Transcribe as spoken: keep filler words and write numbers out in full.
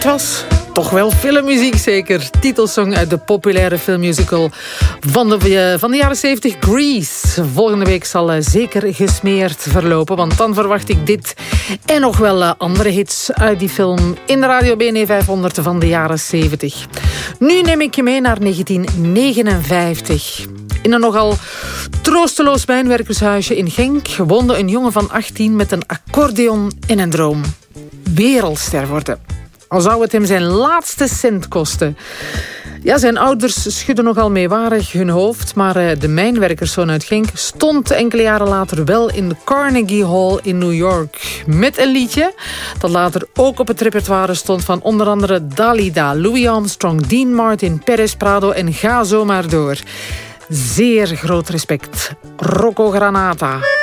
Het was toch wel filmmuziek zeker. Titelsong uit de populaire filmmusical van de, van de jaren zeventig, Grease. Volgende week zal uh, zeker gesmeerd verlopen, want dan verwacht ik dit en nog wel uh, andere hits uit die film in de Radio B N vijfhonderd van de jaren zeventig. Nu neem ik je mee naar negentien negenenvijftig. In een nogal troosteloos mijnwerkershuisje in Genk woonde een jongen van achttien met een accordeon en een droom. Wereldster worden. Al zou het hem zijn laatste cent kosten. Ja, zijn ouders schudden nogal meewarig hun hoofd, maar de mijnwerkerszoon uit Genk stond enkele jaren later wel in de Carnegie Hall in New York. Met een liedje dat later ook op het repertoire stond van onder andere Dalida, Louis Armstrong, Dean Martin, Perez Prado en ga zo maar door. Zeer groot respect. Rocco Granata.